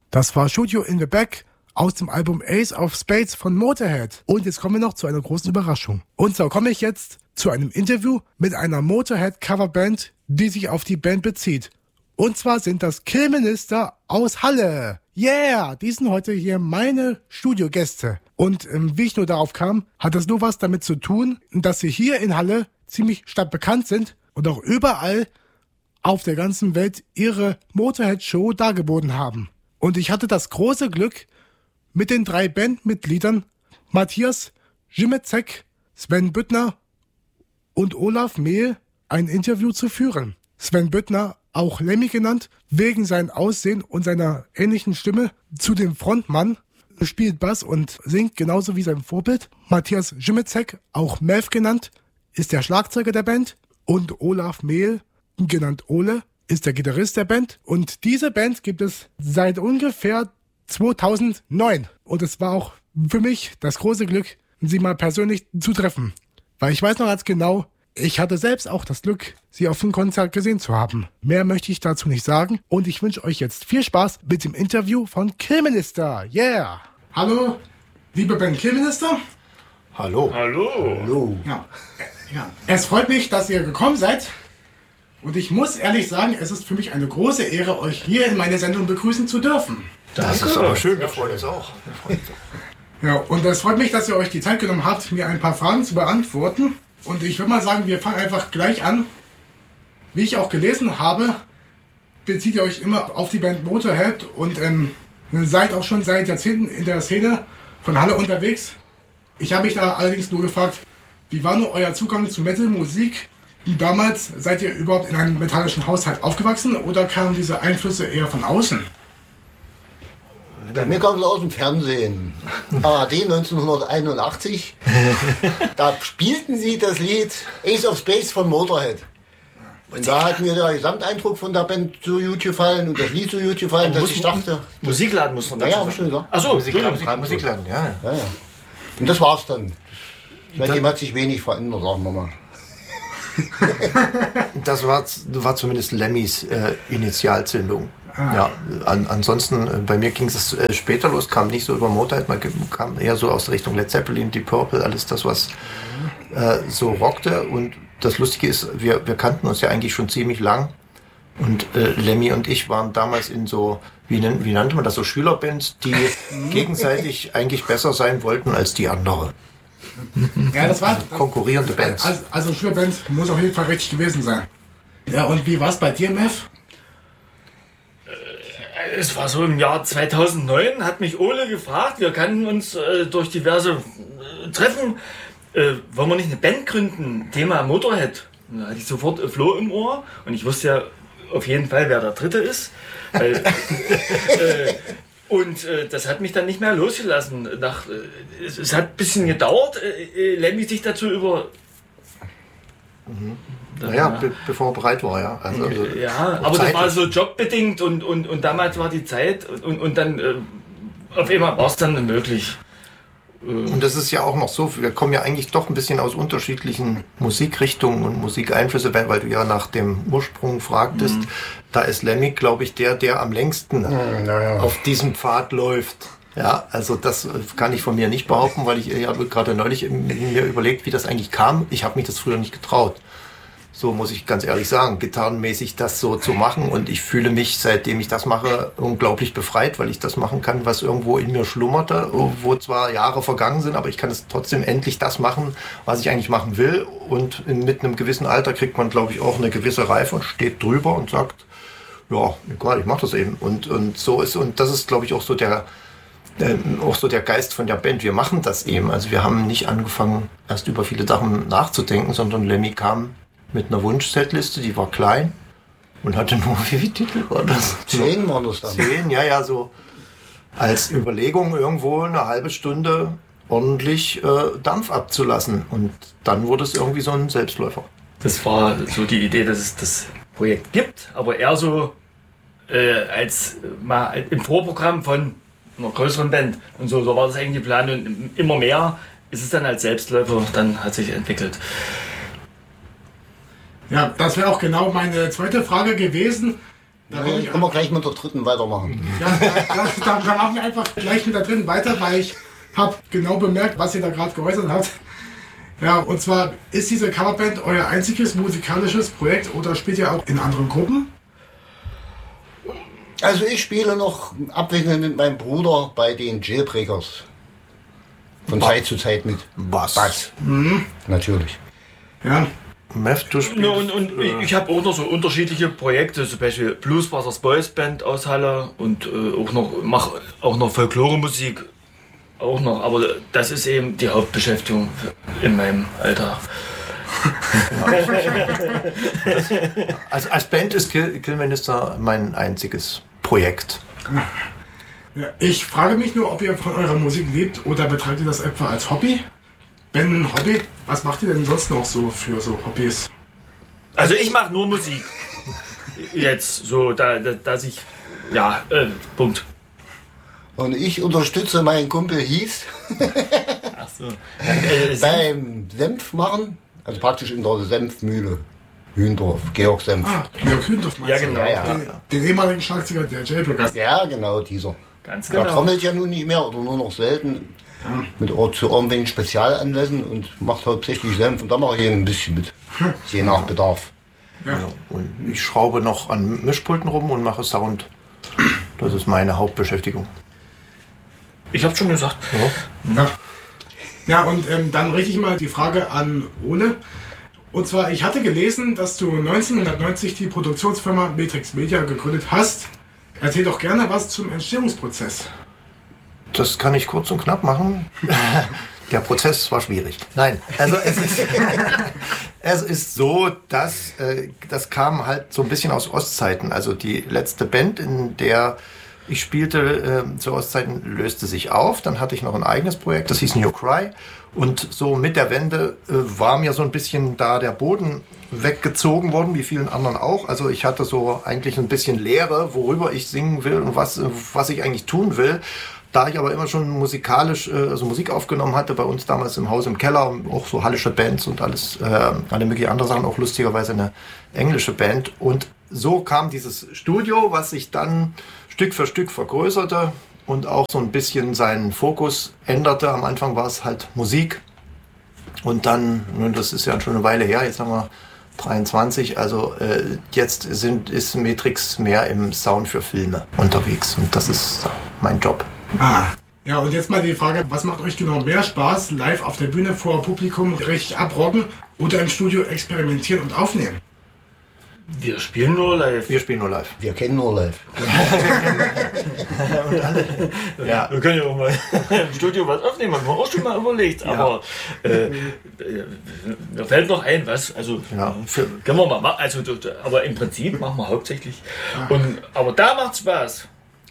Das war Shoot You in the Back aus dem Album Ace of Spades von Motorhead. Und jetzt kommen wir noch zu einer großen Überraschung. Und zwar komme ich jetzt zu einem Interview mit einer Motorhead-Coverband, die sich auf die Band bezieht. Und zwar sind das Killminister aus Halle. Yeah, die sind heute hier meine Studiogäste. Und wie ich nur darauf kam, hat das nur was damit zu tun, dass sie hier in Halle ziemlich stadtbekannt sind und auch überall auf der ganzen Welt ihre Motorhead-Show dargeboten haben. Und ich hatte das große Glück, mit den 3 Bandmitgliedern Matthias Zimecek, Sven Büttner und Olaf Mehl ein Interview zu führen. Sven Büttner, auch Lemmy genannt, wegen seinem Aussehen und seiner ähnlichen Stimme zu dem Frontmann, spielt Bass und singt genauso wie sein Vorbild. Matthias Zimecek, auch Mev genannt, ist der Schlagzeuger der Band. Und Olaf Mehl, genannt Ole, ist der Gitarrist der Band. Und diese Band gibt es seit ungefähr 2009. Und es war auch für mich das große Glück, sie mal persönlich zu treffen. Weil ich weiß noch ganz genau, ich hatte selbst auch das Glück, sie auf dem Konzert gesehen zu haben. Mehr möchte ich dazu nicht sagen. Und ich wünsche euch jetzt viel Spaß mit dem Interview von Killminister. Yeah! Hallo, liebe Band Killminister. Hallo. Hallo. Hallo. Ja. Es freut mich, dass ihr gekommen seid. Und ich muss ehrlich sagen, es ist für mich eine große Ehre, euch hier in meiner Sendung begrüßen zu dürfen. Das ist aber schön, wir freuen uns auch. Ja, und es freut mich, dass ihr euch die Zeit genommen habt, mir ein paar Fragen zu beantworten. Und ich würde mal sagen, wir fangen einfach gleich an. Wie ich auch gelesen habe, bezieht ihr euch immer auf die Band Motorhead und seid auch schon seit Jahrzehnten in der Szene von Halle unterwegs. Ich habe mich da allerdings nur gefragt, wie war nur euer Zugang zu Metal-Musik? Damals seid ihr überhaupt in einem metallischen Haushalt aufgewachsen oder kamen diese Einflüsse eher von außen? Bei mir kam es aus dem Fernsehen. ARD 1981. Da spielten sie das Lied Ace of Spades von Motorhead. Und da hat mir der Gesamteindruck von der Band so gut gefallen und das Lied so gut gefallen, dass ich dachte... Musikladen muss man dazu ja, schon gesagt. Achso, Musikladen, ja. Und das war's dann. Seitdem hat sich wenig verändert, sagen wir mal. Das war zumindest Lemmys Initialzündung. Ja, ansonsten, bei mir ging es später los, kam nicht so über Motorhead, man kam eher so aus der Richtung Led Zeppelin, Deep Purple, alles das, was so rockte. Und das Lustige ist, wir kannten uns ja eigentlich schon ziemlich lang. Und Lemmy und ich waren damals in so, wie nannte man das, so Schülerbands, die gegenseitig eigentlich besser sein wollten als die andere. Ja, das war konkurrierende Bands. Also Schülerband muss auf jeden Fall richtig gewesen sein. Ja, und wie war es bei dir, Mev? Es war so im Jahr 2009, hat mich Ole gefragt, wir kannten uns durch diverse Treffen, wollen wir nicht eine Band gründen, Thema Motorhead. Da hatte ich sofort Flo im Ohr und ich wusste ja auf jeden Fall, wer der Dritte ist. Und das hat mich dann nicht mehr losgelassen. Es hat ein bisschen gedauert, Lemmy sich dazu über... Bevor er bereit war, ja. Also ja, aber das war so jobbedingt und damals war die Zeit und dann auf einmal war es dann möglich. Und das ist ja auch noch so, wir kommen ja eigentlich doch ein bisschen aus unterschiedlichen Musikrichtungen und Musikeinflüsse, weil du ja nach dem Ursprung fragtest. Da ist Lemmy, glaube ich, der am längsten auf diesem Pfad läuft. Ja, also das kann ich von mir nicht behaupten, weil ich habe gerade neulich mir überlegt, wie das eigentlich kam. Ich habe mich das früher nicht getraut. So muss ich ganz ehrlich sagen, gitarrenmäßig das so zu machen. Und ich fühle mich, seitdem ich das mache, unglaublich befreit, weil ich das machen kann, was irgendwo in mir schlummerte, wo zwar Jahre vergangen sind, aber ich kann es trotzdem endlich das machen, was ich eigentlich machen will. Und mit einem gewissen Alter kriegt man, glaube ich, auch eine gewisse Reife und steht drüber und sagt, ja, egal, ich mache das eben. Und so ist, und das ist, glaube ich, auch so der Geist von der Band. Wir machen das eben. Also wir haben nicht angefangen, erst über viele Sachen nachzudenken, sondern Lemmy kam mit einer Wunschsetliste, die war klein und hatte nur, wie viele Titel war das? 10 waren das dann. 10, ja, so als Überlegung irgendwo eine halbe Stunde ordentlich Dampf abzulassen. Und dann wurde es irgendwie so ein Selbstläufer. Das war so die Idee, dass es das Projekt gibt, aber eher so als mal im Vorprogramm von einer größeren Band. Und so war das eigentlich geplant und immer mehr ist es dann als Selbstläufer, dann hat sich entwickelt. Ja, das wäre auch genau meine zweite Frage gewesen. Dann können wir gleich mit der dritten weitermachen. Ja, dann machen wir einfach gleich mit der dritten weiter, weil ich habe genau bemerkt, was ihr da gerade geäußert habt. Ja, und zwar, ist diese Coverband euer einziges musikalisches Projekt oder spielt ihr auch in anderen Gruppen? Also ich spiele noch abwechselnd mit meinem Bruder bei den Jailbreakers. Von Zeit zu Zeit mit Bass. Natürlich. Ja. Meth, du spielst, und ich habe auch noch so unterschiedliche Projekte, zum Beispiel Blues Brothers Boys Band aus Halle und mache auch noch Folklore-Musik. Auch noch, aber das ist eben die Hauptbeschäftigung in meinem Alltag. Als Band ist Killminister mein einziges Projekt. Ja, ich frage mich nur, ob ihr von eurer Musik lebt oder betreibt ihr das etwa als Hobby? Wenn ein Hobby, was macht ihr denn sonst noch so für so Hobbys? Also ich mache nur Musik. Jetzt so, dass ich, Punkt. Und ich unterstütze meinen Kumpel Hies Ach so. beim Senf machen, also praktisch in der Senfmühle. Hündorf, Georg Senf. Georg Hündorf meinst Ja, genau. Den ehemaligen Schlagzeuger der Jailbreakers. Ja, genau, dieser. Ganz Der genau. trommelt ja nun nicht mehr oder nur noch selten zu irgendwelchen Spezialanlässen und macht hauptsächlich Senf und da mache ich ein bisschen mit, je nach Bedarf. Ja. Und ich schraube noch an Mischpulten rum und mache Sound. Das ist meine Hauptbeschäftigung. Ich habe schon gesagt. Ja, und dann richte ich mal die Frage an Ole. Und zwar, ich hatte gelesen, dass du 1990 die Produktionsfirma Matrix Media gegründet hast. Erzähl doch gerne was zum Entstehungsprozess. Das kann ich kurz und knapp machen. Der Prozess war schwierig. Nein, also es ist so, dass das kam halt so ein bisschen aus Ostzeiten. Also die letzte Band, in der ich spielte zu Ostzeiten, löste sich auf. Dann hatte ich noch ein eigenes Projekt, das hieß New Cry. Und so mit der Wende war mir so ein bisschen da der Boden weggezogen worden, wie vielen anderen auch. Also ich hatte so eigentlich ein bisschen Leere, worüber ich singen will und was ich eigentlich tun will. Da ich aber immer schon musikalisch, also Musik aufgenommen hatte, bei uns damals im Haus im Keller, auch so hallische Bands und alles, alle möglichen andere Sachen, auch lustigerweise eine englische Band. Und so kam dieses Studio, was sich dann Stück für Stück vergrößerte und auch so ein bisschen seinen Fokus änderte. Am Anfang war es halt Musik und dann, nun, das ist ja schon eine Weile her, jetzt haben wir 23, also jetzt ist Matrix mehr im Sound für Filme unterwegs und das ist mein Job. Ja, und jetzt mal die Frage, was macht euch genau mehr Spaß? Live auf der Bühne vor Publikum richtig abrocken oder im Studio experimentieren und aufnehmen? Wir spielen nur live. Wir spielen nur live. Wir kennen nur live. Ja, wir können ja auch mal im Studio was aufnehmen, haben wir auch schon mal überlegt. Aber mir fällt noch ein, was. Also Ja. können wir mal machen. Also, aber im Prinzip machen wir hauptsächlich. Aber da macht Spaß.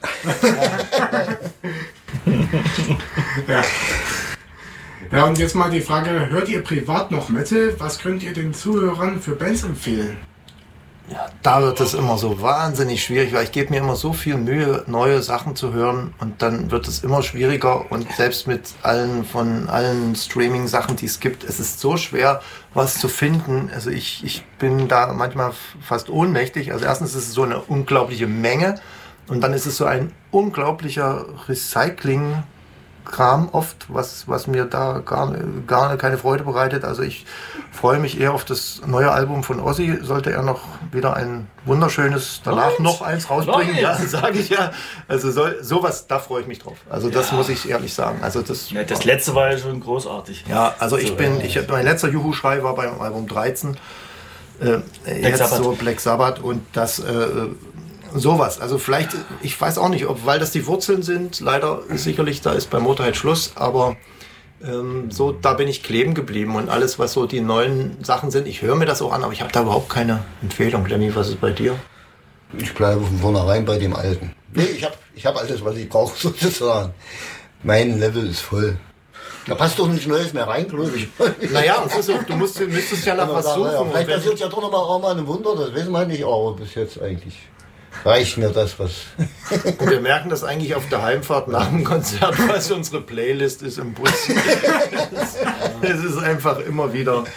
Ja, und jetzt mal die Frage, hört ihr privat noch Metal? Was könnt ihr den Zuhörern für Bands empfehlen? Ja, da wird es immer so wahnsinnig schwierig, weil ich gebe mir immer so viel Mühe, neue Sachen zu hören und dann wird es immer schwieriger und selbst mit allen Streaming-Sachen, die es gibt, es ist so schwer, was zu finden. Also ich bin da manchmal fast ohnmächtig. Also erstens ist es so eine unglaubliche Menge und dann ist es so ein unglaublicher Recycling-Kram oft, was mir da gar keine Freude bereitet. Also ich freue mich eher auf das neue Album von Ozzy. Sollte er noch wieder ein wunderschönes, danach noch eins rausbringen, ja, sage ich ja. Also sowas, da freue ich mich drauf. Also das muss ich ehrlich sagen. Also das letzte war ja schon großartig. Ja, also mein letzter Juhu-Schrei war beim Album 13. Jetzt so Black Sabbath und das sowas. Also vielleicht, ich weiß auch nicht, weil das die Wurzeln sind. Leider sicherlich, da ist bei Motorhead Schluss, aber so, da bin ich kleben geblieben und alles, was so die neuen Sachen sind, ich höre mir das auch an, aber ich habe da überhaupt keine Empfehlung. Lenny, was ist bei dir? Ich bleibe von vornherein bei dem Alten. Nee, ich hab alles, was ich brauche, sozusagen. Mein Level ist voll. Da passt doch nichts Neues mehr rein, glaube ich. Naja, du müsstest ja nach was suchen. Ja, vielleicht passiert ja doch noch mal auch mal ein Wunder, das wissen wir nicht, aber bis jetzt eigentlich reicht mir das, was... Und wir merken das eigentlich auf der Heimfahrt nach dem Konzert, was unsere Playlist ist im Bus. Es ist einfach immer wieder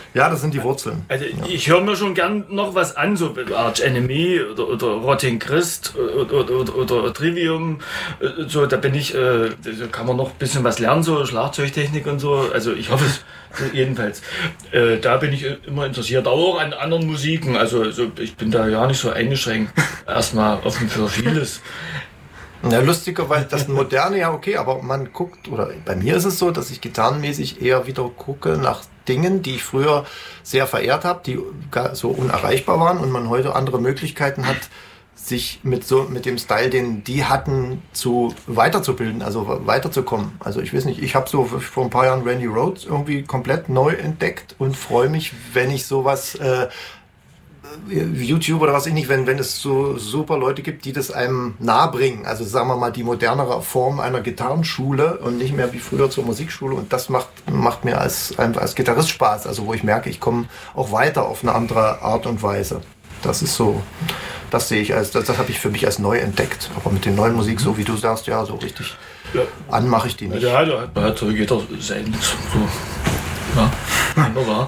Ja, das sind die Wurzeln. Also ich höre mir schon gern noch was an, so Arch Enemy oder Rotting Christ oder Trivium. So, da bin ich, da kann man noch ein bisschen was lernen, so Schlagzeugtechnik und so. Also ich hoffe es jedenfalls. Da bin ich immer interessiert, aber auch an anderen Musiken. Also ich bin da ja nicht so eingeschränkt. Erstmal offen für vieles. Ja, lustigerweise, das Moderne, ja okay, aber man guckt, oder bei mir ist es so, dass ich gitarrenmäßig eher wieder gucke nach Dingen, die ich früher sehr verehrt habe, die so unerreichbar waren und man heute andere Möglichkeiten hat, sich mit dem Style, den die hatten, weiterzubilden, also weiterzukommen. Also ich weiß nicht, ich habe so vor ein paar Jahren Randy Rhoads irgendwie komplett neu entdeckt und freue mich, wenn ich sowas YouTube oder was ich nicht, wenn es so super Leute gibt, die das einem nahebringen. Also sagen wir mal die modernere Form einer Gitarrenschule und nicht mehr wie früher zur Musikschule. Und das macht mir als Gitarrist Spaß. Also wo ich merke, ich komme auch weiter auf eine andere Art und Weise. Das ist so, das sehe ich das habe ich für mich als neu entdeckt. Aber mit der neuen Musik, so wie du sagst, ja, so richtig an mache ich die nicht. Ja, da hat so jeder sein. So. Ja, wunderbar.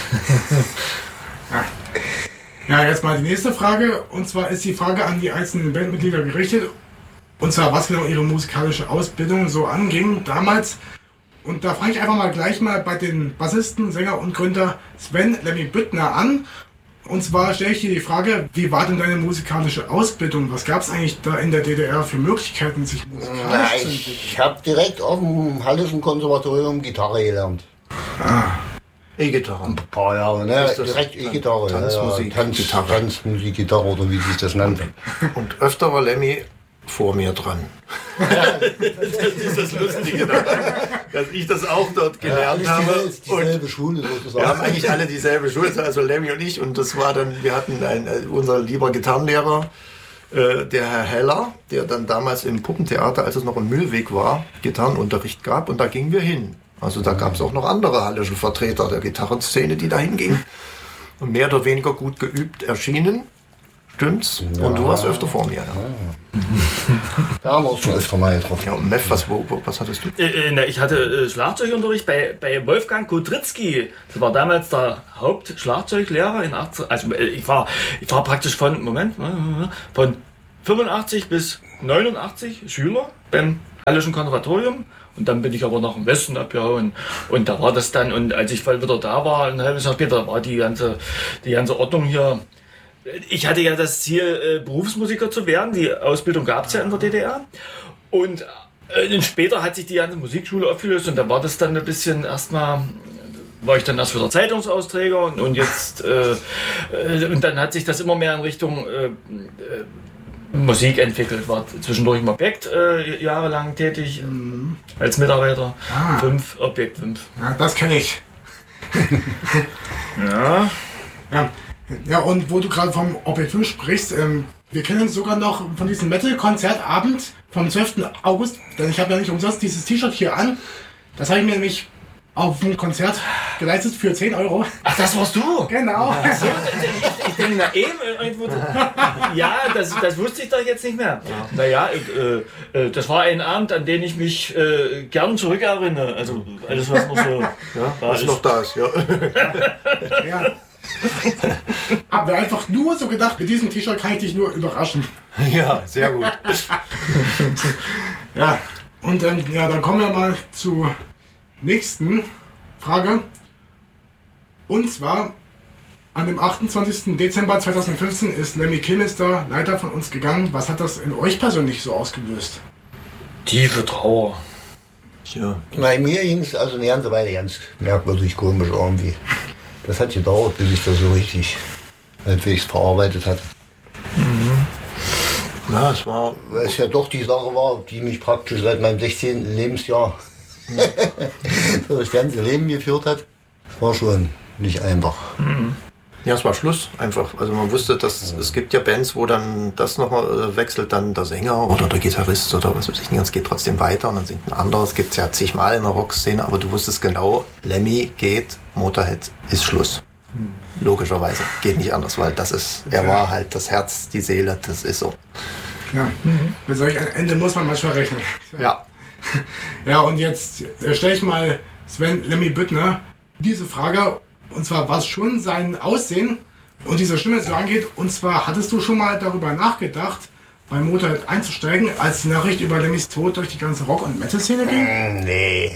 Ja, jetzt mal die nächste Frage. Und zwar ist die Frage an die einzelnen Bandmitglieder gerichtet. Und zwar, was genau ihre musikalische Ausbildung so anging damals. Und da fange ich einfach mal gleich mal bei den Bassisten, Sänger und Gründer Sven Lemmy Büttner an. Und zwar stelle ich dir die Frage, wie war denn deine musikalische Ausbildung? Was gab es eigentlich da in der DDR für Möglichkeiten, sich musikalisch zu entwickeln? Ich habe direkt auf dem Hallischen Konservatorium Gitarre gelernt. E-Gitarre. Ein paar Jahre, ne? Direkt E-Gitarre. Tanzmusik, Gitarre. Tanzmusik, Gitarre oder wie sich das nennt. Und öfter war Lemmy vor mir dran. Das ist das Lustige daran, dass ich das auch dort gelernt habe. Dieselbe Schule sozusagen. Wir haben eigentlich alle dieselbe Schule, also Lemmy und ich. Und das war dann, wir hatten unser lieber Gitarrenlehrer, der Herr Heller, der dann damals im Puppentheater, als es noch im Mühlweg war, Gitarrenunterricht gab. Und da gingen wir hin. Also da gab es auch noch andere hallische Vertreter der Gitarrenszene, die da hingingen. Und mehr oder weniger gut geübt erschienen. Stimmt's? Ja. Und du warst öfter vor mir. Ja. Da haben wir uns schon öfter mal getroffen. Ja, und Meff, was hattest du? Ich hatte Schlagzeugunterricht bei Wolfgang Kodritzky. Das war damals der Hauptschlagzeuglehrer in 18. Also ich war praktisch von 85 bis 89 Schüler beim Hallischen Konservatorium. Und dann bin ich aber nach dem Westen abgehauen. Und da war das dann, und als ich wieder da war, ein halbes Jahr später, war die ganze Ordnung hier. Ich hatte ja das Ziel, Berufsmusiker zu werden. Die Ausbildung gab es ja in der DDR. Und später hat sich die ganze Musikschule aufgelöst und da war das dann ein bisschen war ich dann erst wieder Zeitungsausträger und jetzt und dann hat sich das immer mehr in Richtung Musik entwickelt. War zwischendurch im Objekt jahrelang tätig als Mitarbeiter. Objekt 5. Ja, das kenne ich. Ja. Ja, und wo du gerade vom Objekt 5 sprichst, wir kennen uns sogar noch von diesem Metal-Konzertabend vom 12. August, denn ich habe ja nicht umsonst dieses T-Shirt hier an. Das habe ich mir nämlich auf ein Konzert geleistet für 10 Euro. Ach, das warst du? Genau. So, ich denke, na eben, ja, das wusste ich doch jetzt nicht mehr. Ja. Naja, das war ein Abend, an den ich mich gern zurückerinnere. Also alles, was noch so was noch da ist, ja. Hab mir einfach nur so gedacht, mit diesem T-Shirt kann ich dich nur überraschen. Ja, sehr gut. Ja, und dann kommen wir mal zur nächsten Frage. Und zwar, an dem 28. Dezember 2015 ist Lemmy Kilmister leider von uns gegangen. Was hat das in euch persönlich so ausgelöst? Tiefe Trauer. Ja. Bei mir ging es also eine ganze Weile ganz merkwürdig komisch irgendwie. Das hat gedauert, bis ich das so richtig halbwegs verarbeitet hatte. Ja, weil es ja doch die Sache war, die mich praktisch seit meinem 16. Lebensjahr das ganze Leben geführt hat. Das war schon nicht einfach. Ja, es war Schluss einfach. Also man wusste, dass es gibt ja Bands, wo dann das nochmal wechselt, dann der Sänger oder der Gitarrist oder was weiß ich nicht, es geht trotzdem weiter und dann singt ein anderer. Es gibt es ja zigmal in der Rockszene, aber du wusstest genau, Lemmy geht, Motorhead ist Schluss. Logischerweise. Geht nicht anders, weil er war halt das Herz, die Seele, das ist so. Ja, mit solch einem Ende muss man manchmal rechnen. Ja. Ja, und jetzt stelle ich mal Sven Lemmy Büttner diese Frage. und zwar was schon sein Aussehen und diese Stimme so angeht. Und zwar hattest du schon mal darüber nachgedacht, bei Motorhead einzusteigen, als die Nachricht über Lemmys Tod durch die ganze Rock- und Metal-Szene ging? Nee.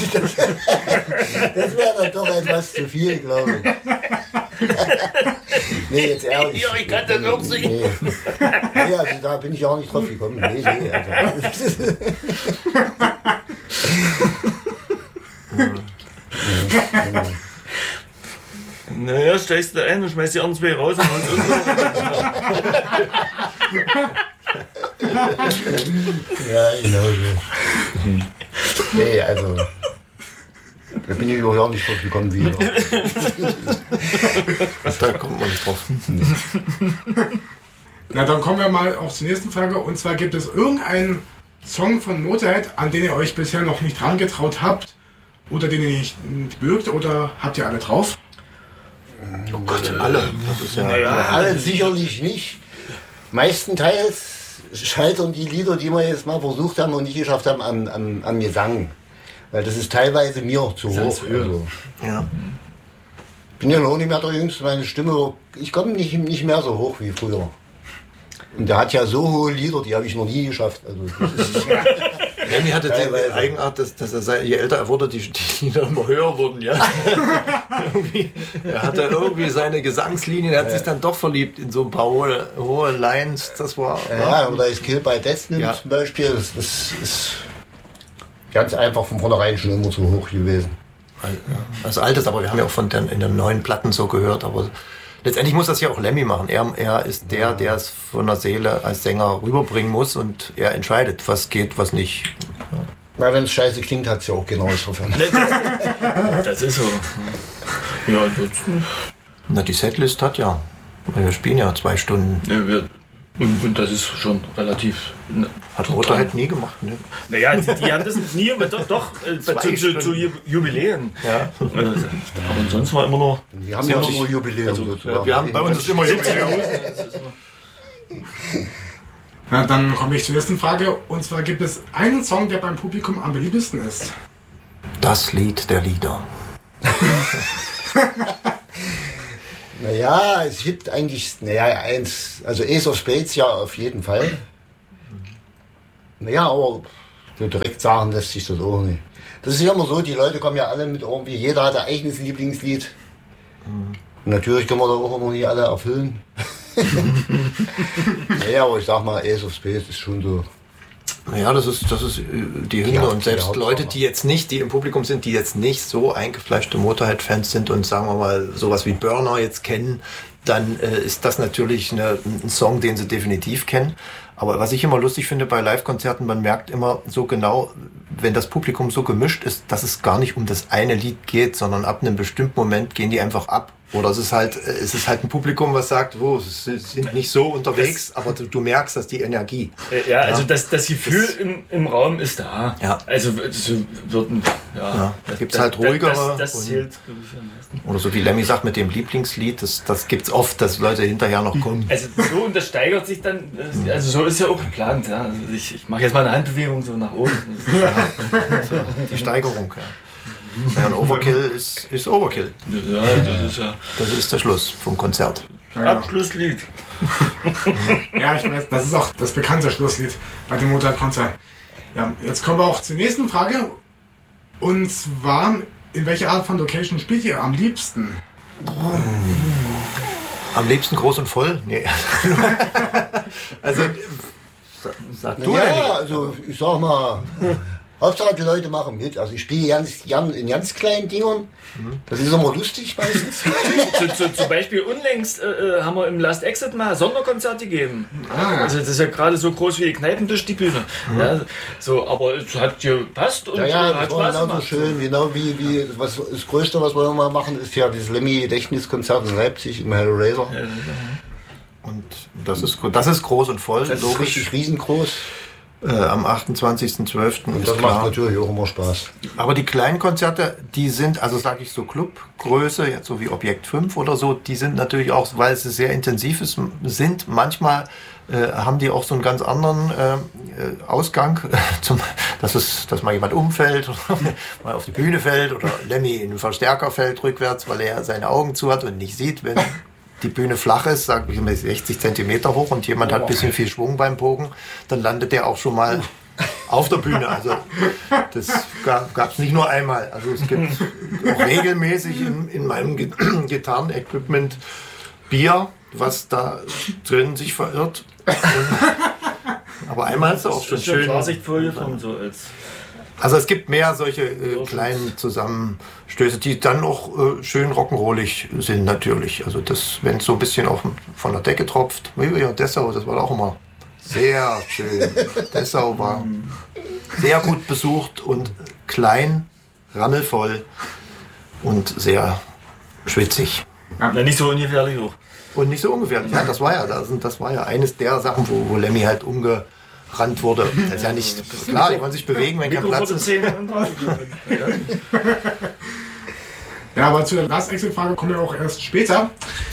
Das wäre dann doch etwas zu viel, glaube ich. Nee, jetzt ehrlich. Ja, ich kann das auch sehen. Nee, also da bin ich auch nicht drauf gekommen. Nee. Also. Naja, steigst du ein und schmeißt die anderen zwei raus und holst uns. Ja, genau so. Nee, also. Da bin ich auch nicht drauf gekommen wieder. Da kommt man nicht drauf. Na, dann kommen wir mal auch zur nächsten Frage. Und zwar, gibt es irgendeinen Song von Motorhead, an den ihr euch bisher noch nicht rangetraut habt? Oder den ihr nicht mögt? Oder habt ihr alle drauf? Oh Gott, alle. Das ist ja, Alle sicherlich nicht. Meistenteils scheitern die Lieder, die wir jetzt mal versucht haben und nicht geschafft haben, am Gesang. Weil das ist teilweise mir zu hoch. Also. ja. Bin ja noch nicht mehr der Jüngste, meine Stimme, ich komme nicht mehr so hoch wie früher. Und der hat ja so hohe Lieder, die habe ich noch nie geschafft. Also das ist Lemmy hatte die Teilweise. Eigenart, dass er, je älter er wurde, die Lieder immer höher wurden. Ja? Er hatte irgendwie seine Gesangslinien, er hat sich dann doch verliebt in so ein paar hohe Lines. Das war. ja, oder ist Kill by Death nimmt zum Beispiel, das ist ganz einfach von vornherein schon immer zu hoch gewesen. Also altes, aber wir haben ja auch in den neuen Platten so gehört, aber letztendlich muss das ja auch Lemmy machen. Er ist der es von der Seele als Sänger rüberbringen muss und er entscheidet, was geht, was nicht. Weil wenn es scheiße klingt, hat es ja auch genau insofern. Das ist so. Ja, Na, die Setlist hat ja. Wir spielen ja 2 Stunden. und das ist schon relativ. Hat Motorhead nie gemacht, ne? Naja, die haben das nie, aber doch zu Jubiläen. Ja. Aber sonst war immer noch. Wir haben ja nur Jubiläum. sozusagen. Wir haben bei uns ist immer Jubiläum. Na, dann komme ich zur nächsten Frage. Und zwar, gibt es einen Song, der beim Publikum am beliebtesten ist? Das Lied der Lieder. Naja, es gibt eigentlich, eins, also Ace of Spades ja auf jeden Fall. Naja, aber so direkt sagen lässt sich das auch nicht. Das ist ja immer so, die Leute kommen ja alle mit irgendwie, jeder hat ein eigenes Lieblingslied. Und natürlich können wir da auch immer nicht alle erfüllen. Naja, aber ich sag mal, Ace of Spades ist schon so. Naja, das ist die Hymne und selbst Leute, die im Publikum sind, die jetzt nicht so eingefleischte Motorhead-Fans sind und sagen wir mal sowas wie Burner jetzt kennen, dann ist das natürlich ein Song, den sie definitiv kennen. Aber was ich immer lustig finde bei Live-Konzerten, man merkt immer so genau, wenn das Publikum so gemischt ist, dass es gar nicht um das eine Lied geht, sondern ab einem bestimmten Moment gehen die einfach ab. Oder es ist halt ein Publikum, was sagt, sie sind nicht so unterwegs, aber du merkst, dass die Energie. Ja, also das Gefühl im Raum ist da. Ja. Also so würden, da gibt's halt ruhigere. Das zählt, glaube ich, am meisten. Oder so wie Lemmy sagt mit dem Lieblingslied, das gibt's oft, dass Leute hinterher noch kommen. Also so, und das steigert sich dann, also so ist ja auch geplant. Ja. Also ich mache jetzt mal eine Handbewegung so nach oben. Die Steigerung, ja. Ja, ein Overkill ist Overkill. Ja, das ist ja. Das ist der Schluss vom Konzert. Abschlusslied. Ja, ich weiß, das ist auch das bekannte Schlusslied bei dem Motorhead-Konzert. Ja, jetzt kommen wir auch zur nächsten Frage. Und zwar, in welcher Art von Location spielt ihr am liebsten? Am liebsten groß und voll? Nee. Also, sag du Ja, also ich sag mal, Hauptsache die Leute machen mit. Also ich spiele ganz gern in ganz kleinen Dingern. Das ist immer lustig meistens. Zum Beispiel unlängst haben wir im Last Exit mal Sonderkonzert gegeben. Also das ist ja gerade so groß wie die Kneipentisch, die Bühne. Ja, so, aber es hat gepasst und Ja, hat das war Spaß genauso gemacht. schön. Genau wie das Größte, was wir mal machen, ist ja das Lemmy-Gedächtniskonzert in Leipzig im Hellraiser. Und das ist groß und voll. Das ist richtig riesengroß. Am 28.12. Und ist das klar. macht natürlich auch immer Spaß. Aber die kleinen Konzerte, die sind, also sage ich so Clubgröße, jetzt so wie Objekt 5 oder so, die sind natürlich auch, weil sie sehr intensiv sind, manchmal haben die auch so einen ganz anderen Ausgang, dass mal jemand umfällt oder mal auf die Bühne fällt oder Lemmy in den Verstärker fällt rückwärts, weil er seine Augen zu hat und nicht sieht, wenn die Bühne flach ist, sagen wir 60 Zentimeter hoch und jemand hat ein bisschen viel Schwung beim Pogen, dann landet der auch schon mal auf der Bühne. Also das gab es nicht nur einmal. Also es gibt auch regelmäßig in meinem Gitarrenequipment Bier, was da drin sich verirrt. Aber einmal ist es auch schon schön. Klarsichtfolie von so als. Also es gibt mehr solche kleinen Zusammenstöße, die dann auch schön rock'n'rollig sind natürlich. Also das, wenn es so ein bisschen auch von der Decke tropft. Ja, Dessau, das war auch immer sehr schön. Dessau war sehr gut besucht und klein, rammelvoll und sehr schwitzig. Ja, nicht so ungefährlich hoch. Und nicht so ungefährlich. Ja, das war ja eines der Sachen, wo Lemmy halt umgerannt wurde. Das ist ja nicht klar, die wollen sich bewegen, wenn kein Platz ist. Ja, aber zu der Last-Exit-Frage kommen wir auch erst später.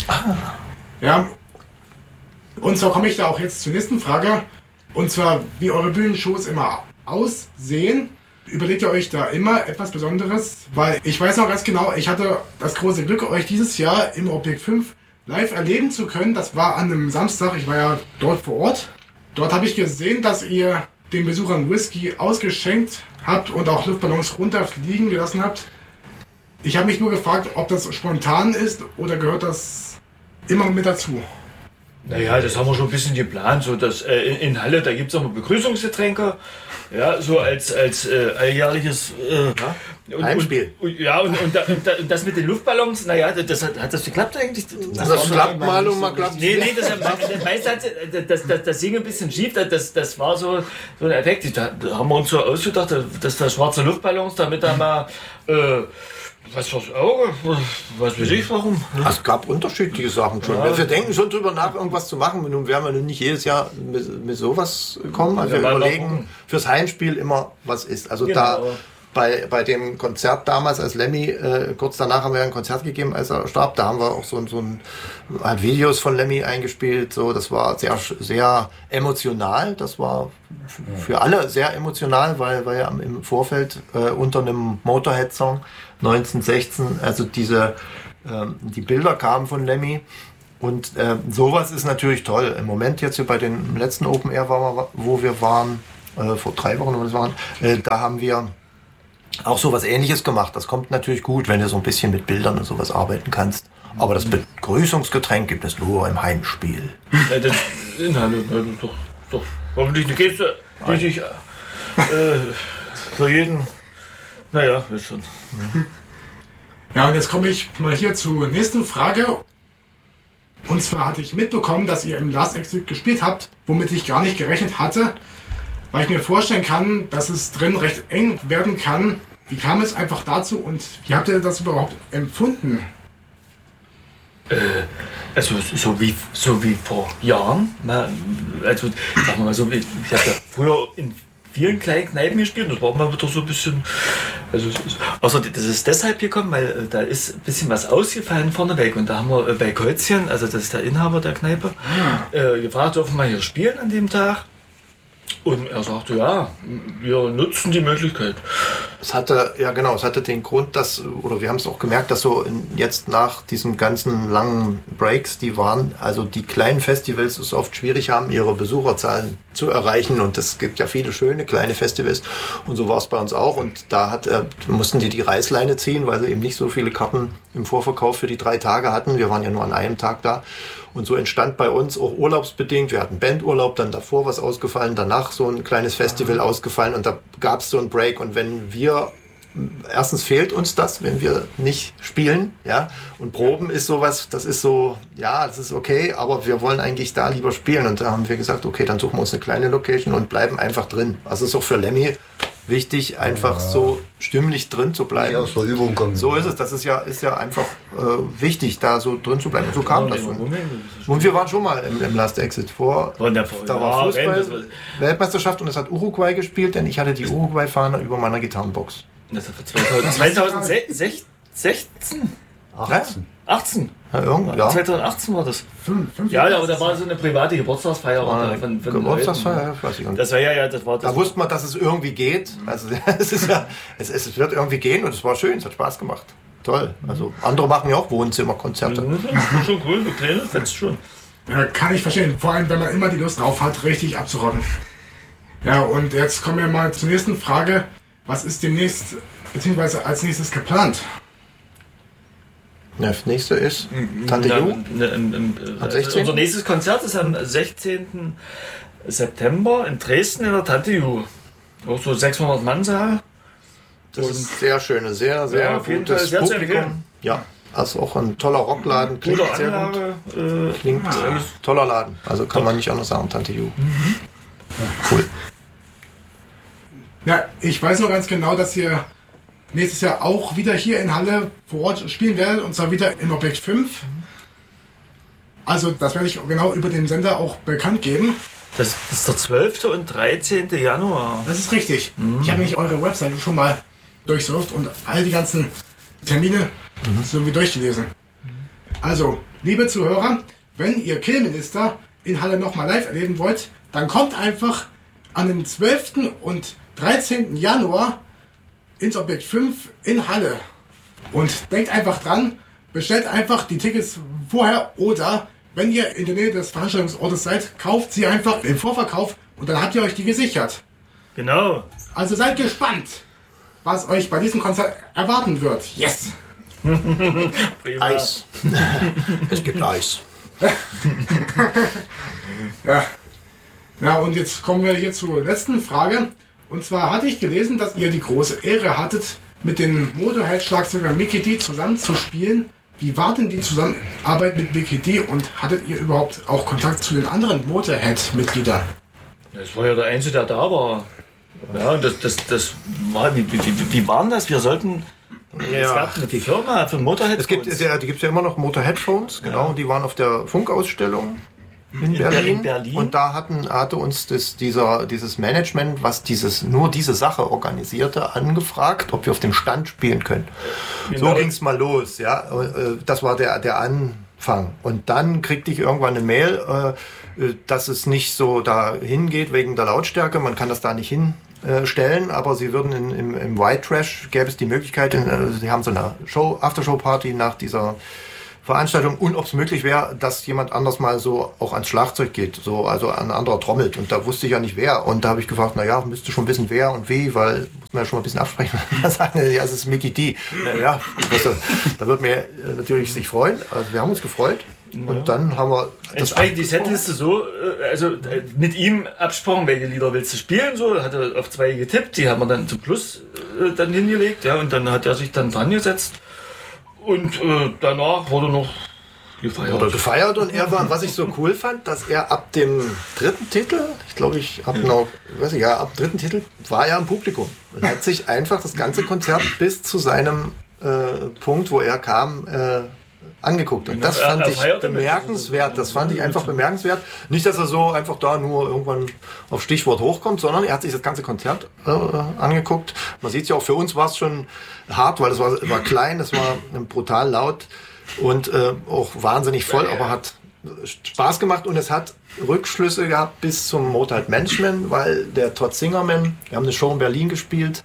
Ja. Und zwar komme ich da auch jetzt zur nächsten Frage. Und zwar, wie eure Bühnenshows immer aussehen. Überlegt ihr euch da immer etwas Besonderes? Weil ich weiß noch ganz genau, ich hatte das große Glück, euch dieses Jahr im Objekt 5 live erleben zu können. Das war an einem Samstag, ich war ja dort vor Ort. Dort habe ich gesehen, dass ihr den Besuchern Whisky ausgeschenkt habt und auch Luftballons runterfliegen gelassen habt. Ich habe mich nur gefragt, ob das spontan ist oder gehört das immer mit dazu? Naja, das haben wir schon ein bisschen geplant. So, dass, in Halle, da gibt es auch mal Begrüßungsgetränke. Ja, so als alljährliches Heimspiel. Und das mit den Luftballons, naja, hat das geklappt eigentlich? Das klappt mal und mal klappt nicht. Nee, das ging ein bisschen schief. Das war so ein Effekt. Da haben wir uns so ausgedacht, dass da schwarze Luftballons, damit da mal was fürs Auge, was weiß ich warum. Es gab unterschiedliche Sachen schon. Ja. Wir denken schon drüber nach, irgendwas zu machen. Nun werden wir nicht jedes Jahr mit sowas kommen. Also wir überlegen fürs Heimspiel immer, was ist. Also genau. Da bei dem Konzert damals, als Lemmy, kurz danach haben wir ein Konzert gegeben, als er starb. Da haben wir auch halt Videos von Lemmy eingespielt. So, das war sehr, sehr emotional. Das war für alle sehr emotional, weil ja im Vorfeld unter einem Motorhead-Song 1916, also die Bilder kamen von Lemmy und sowas ist natürlich toll. Im Moment jetzt hier bei den letzten Open Air, wo wir waren, vor 3 Wochen, wo das waren, da haben wir auch sowas Ähnliches gemacht. Das kommt natürlich gut, wenn du so ein bisschen mit Bildern und sowas arbeiten kannst. Aber das Begrüßungsgetränk gibt es nur im Heimspiel. Ja, das Inhalte, doch. Hoffentlich eine Geste, die ich für jeden. Naja, ist schon. Ja, und jetzt komme ich mal hier zur nächsten Frage. Und zwar hatte ich mitbekommen, dass ihr im Last Exit gespielt habt, womit ich gar nicht gerechnet hatte, weil ich mir vorstellen kann, dass es drin recht eng werden kann. Wie kam es einfach dazu und wie habt ihr das überhaupt empfunden? Also so wie vor Jahren. Also sagen wir mal so, ich habe ja früher in vielen kleinen Kneipen gespielt und das war mal wieder so ein bisschen. Also, außer das ist deshalb gekommen, weil da ist ein bisschen was ausgefallen vorneweg und da haben wir bei Kreuzchen, also das ist der Inhaber der Kneipe, gefragt, dürfen wir hier spielen an dem Tag. Und er sagte, ja, wir nutzen die Möglichkeit. Es hatte den Grund, oder wir haben es auch gemerkt, dass so jetzt nach diesen ganzen langen Breaks, also die kleinen Festivals es oft schwierig haben, ihre Besucherzahlen zu erreichen. Und es gibt ja viele schöne kleine Festivals. Und so war es bei uns auch. Und da mussten die Reißleine ziehen, weil sie eben nicht so viele Karten im Vorverkauf für die 3 Tage hatten. Wir waren ja nur an einem Tag da. Und so entstand bei uns auch urlaubsbedingt, wir hatten Bandurlaub, dann davor was ausgefallen, danach so ein kleines Festival ausgefallen und da gab es so einen Break. Und erstens fehlt uns das, wenn wir nicht spielen, ja, und Proben ist sowas, das ist so, ja, das ist okay, aber wir wollen eigentlich da lieber spielen. Und da haben wir gesagt, okay, dann suchen wir uns eine kleine Location und bleiben einfach drin. Also ist auch für Lemmy wichtig, einfach so stimmlich drin zu bleiben. Ja, aus der Übung kommen. So ist es. Das ist ja einfach wichtig, da so drin zu bleiben. Und so kam das. Und wir waren schon mal im Last Exit vor. Da war Fußball, Weltmeisterschaft und es hat Uruguay gespielt, denn ich hatte die Uruguay-Fahne über meiner Gitarrenbox. Das war 2016? 18. 18. Ja. 2018 war das. 5 Ja, aber da war so eine private Geburtstagsfeier. Von Geburtstagsfeier, weiß ich nicht. Das war ja, das war das. Da wusste man, dass es irgendwie geht. Also es wird irgendwie gehen und es war schön, es hat Spaß gemacht. Toll. Also andere machen ja auch Wohnzimmerkonzerte. Das ist schon cool, du Kleine, findest schon. Ja, kann ich verstehen. Vor allem, wenn man immer die Lust drauf hat, richtig abzurocken. Ja, und jetzt kommen wir mal zur nächsten Frage. Was ist demnächst, beziehungsweise als nächstes geplant? Das nächste ist Tante Ju. Am 16. Unser nächstes Konzert ist am 16. September in Dresden in der Tante Ju. Auch so 600 Mann Saal. Das ist sehr schöne, sehr auf jeden Fall gutes sehr zu Publikum. empfehlen. Ja, also auch ein toller Rockladen. Klingt Gute sehr Anlage. gut. Klingt toller Laden. Also kann man nicht anders sagen, Tante Ju. Cool. Ja, ich weiß noch ganz genau, dass ihr nächstes Jahr auch wieder hier in Halle vor Ort spielen werdet, und zwar wieder im Objekt 5. Also das werde ich genau über den Sender auch bekannt geben. Das ist der 12. und 13. Januar. Das ist richtig. Ich habe nämlich eure Webseite schon mal durchsurft und all die ganzen Termine so wie durchgelesen. Also, liebe Zuhörer, wenn ihr Killminister in Halle nochmal live erleben wollt, dann kommt einfach an den 12. und 13. Januar ins Objekt 5 in Halle. Und denkt einfach dran, bestellt einfach die Tickets vorher, oder wenn ihr in der Nähe des Veranstaltungsortes seid, kauft sie einfach im Vorverkauf und dann habt ihr euch die gesichert. Genau. Also seid gespannt, was euch bei diesem Konzert erwarten wird. Yes! Prima. Eis. Es gibt Eis. Ja, und jetzt kommen wir hier zur letzten Frage. Und zwar hatte ich gelesen, dass ihr die große Ehre hattet, mit dem Motorhead-Schlagzeuger Mikkey Dee zusammen zu spielen. Wie war denn die Zusammenarbeit mit Mikkey Dee und hattet ihr überhaupt auch Kontakt zu den anderen Motorhead-Mitgliedern? Das war ja der Einzige, der da war. Ja, und das war, wie war denn das? Wir sollten, es gab eine Firma für Motorhead. Die gibt es ja immer noch, Motorhead-Phones, genau, die waren auf der Funkausstellung in Berlin. Und da hatte uns dieses Management, was nur diese Sache organisierte, angefragt, ob wir auf dem Stand spielen können. Genau. So ging es mal los, ja. Das war der Anfang. Und dann kriegte ich irgendwann eine Mail, dass es nicht so dahin geht wegen der Lautstärke. Man kann das da nicht hinstellen, aber sie würden im White Trash, gäbe es die Möglichkeit, sie haben so eine Aftershow-Party nach dieser Veranstaltung, und ob es möglich wäre, dass jemand anders mal so auch ans Schlagzeug geht, so, also ein anderer trommelt, und da wusste ich ja nicht wer, und da habe ich gefragt, naja, müsste schon wissen wer und wie, weil muss man ja schon mal ein bisschen absprechen. Da sagen, ja, es ist Mikkey Dee. Ja, da wird mir natürlich sich freuen, also wir haben uns gefreut. Und dann haben wir entsprechend die Setliste so, also mit ihm abgesprochen, welche Lieder willst du spielen, so, hat er auf 2 getippt, die haben wir dann zum Schluss dann hingelegt, ja, und dann hat er sich dann dran gesetzt. Und danach wurde noch gefeiert. Und er war, was ich so cool fand, dass er ab dem 3. Titel, ab 3. Titel war er im Publikum und hat sich einfach das ganze Konzert bis zu seinem Punkt, wo er kam, angeguckt. Und das fand ich bemerkenswert. Das fand ich einfach bemerkenswert. Nicht, dass er so einfach da nur irgendwann auf Stichwort hochkommt, sondern er hat sich das ganze Konzert angeguckt. Man sieht es ja auch, für uns war es schon hart, weil es war klein, es war brutal laut und auch wahnsinnig voll, aber hat Spaß gemacht, und es hat Rückschlüsse gehabt bis zum Motorhead Management, weil der Todd Singerman, wir haben eine Show in Berlin gespielt,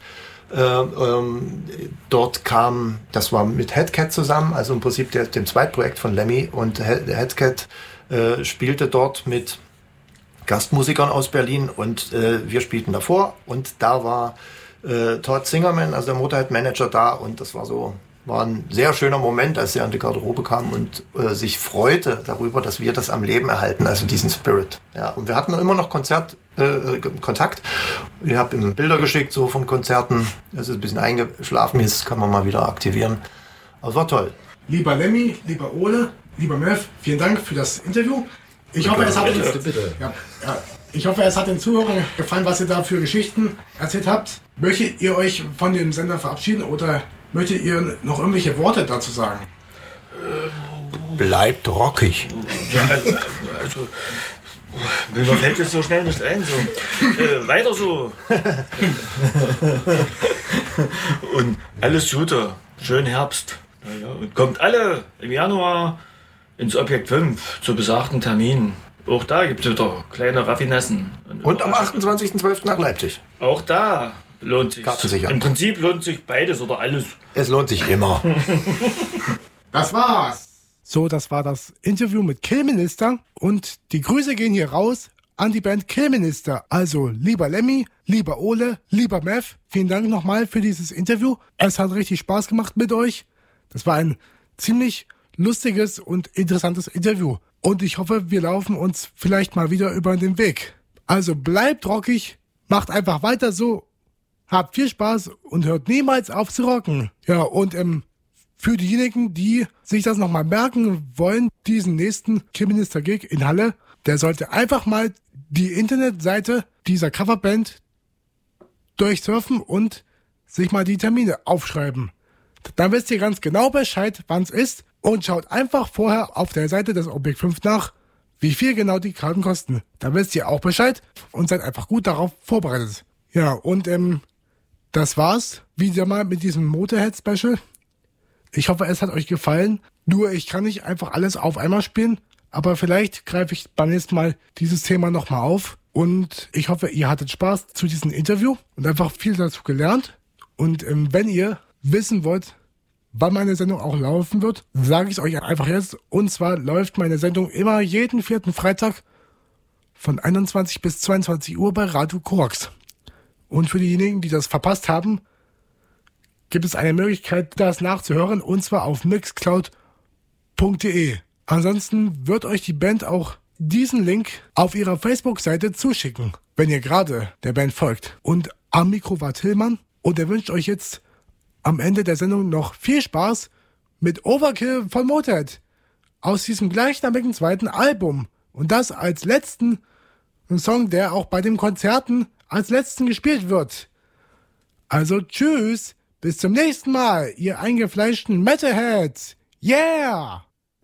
dort kam, das war mit Headcat zusammen, also im Prinzip dem Zweitprojekt von Lemmy, und Headcat spielte dort mit Gastmusikern aus Berlin, und wir spielten davor, und da war Todd Singerman, also der Motorhead-Manager, da, und das war ein sehr schöner Moment, als er an die Garderobe kam und sich freute darüber, dass wir das am Leben erhalten, also diesen Spirit. Ja, und wir hatten immer noch Kontakt. Ich habe ihm Bilder geschickt, so von Konzerten. Es ist ein bisschen eingeschlafen, jetzt kann man mal wieder aktivieren. Aber es war toll. Lieber Lemmy, lieber Ole, lieber Murph, vielen Dank für das Interview. Ich hoffe, es hat den Zuhörern gefallen, was ihr da für Geschichten erzählt habt. Möchtet ihr euch von dem Sender verabschieden oder möchtet ihr noch irgendwelche Worte dazu sagen? Bleibt rockig. Ja, also mir fällt jetzt so schnell nicht ein. So. Weiter so. Und alles Gute. Schönen Herbst. Naja, und kommt alle im Januar ins Objekt 5 zu besagten Termin. Auch da gibt es wieder kleine Raffinessen. Und am 28.12. nach Leipzig. Auch da lohnt sich. Karten sichern. Im Prinzip lohnt sich beides oder alles. Es lohnt sich immer. Das war's. So, das war das Interview mit Killminister und die Grüße gehen hier raus an die Band Killminister. Also, lieber Lemmy, lieber Ole, lieber Mev, vielen Dank nochmal für dieses Interview. Es hat richtig Spaß gemacht mit euch. Das war ein ziemlich lustiges und interessantes Interview. Und ich hoffe, wir laufen uns vielleicht mal wieder über den Weg. Also bleibt rockig, macht einfach weiter so, habt viel Spaß und hört niemals auf zu rocken. Ja, und für diejenigen, die sich das nochmal merken wollen, diesen nächsten Killminister-Gig in Halle, der sollte einfach mal die Internetseite dieser Coverband durchsurfen und sich mal die Termine aufschreiben. Dann wisst ihr ganz genau Bescheid, wann es ist und schaut einfach vorher auf der Seite des Objekt 5 nach, wie viel genau die Karten kosten. Dann wisst ihr auch Bescheid und seid einfach gut darauf vorbereitet. Ja, und das war's wieder mal mit diesem Motorhead-Special. Ich hoffe, es hat euch gefallen. Nur ich kann nicht einfach alles auf einmal spielen, aber vielleicht greife ich beim nächsten Mal dieses Thema nochmal auf. Und ich hoffe, ihr hattet Spaß zu diesem Interview und einfach viel dazu gelernt. Und wenn ihr wissen wollt, wann meine Sendung auch laufen wird, sage ich es euch einfach jetzt. Und zwar läuft meine Sendung immer jeden 4. Freitag von 21 bis 22 Uhr bei Radio Korax. Und für diejenigen, die das verpasst haben, gibt es eine Möglichkeit, das nachzuhören, und zwar auf mixcloud.de. Ansonsten wird euch die Band auch diesen Link auf ihrer Facebook-Seite zuschicken, wenn ihr gerade der Band folgt. Und am Mikro war Tillmann und er wünscht euch jetzt am Ende der Sendung noch viel Spaß mit Overkill von Motorhead aus diesem gleichnamigen zweiten Album. Und das als letzten Song, der auch bei den Konzerten als letzten gespielt wird. Also tschüss, bis zum nächsten Mal, ihr eingefleischten Metalheads. Yeah!